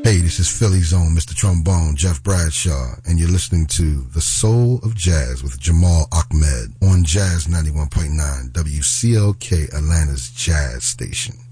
Hey, this is Philly's own Mr. Trombone, Jeff Bradshaw, and you're listening to The Soul of Jazz with Jamal Ahmed on Jazz 91.9 WCLK, Atlanta's Jazz Station.